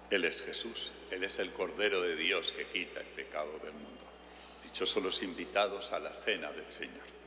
Él es Jesús, Él es el Cordero de Dios que quita el pecado del mundo. Dichosos los invitados a la cena del Señor.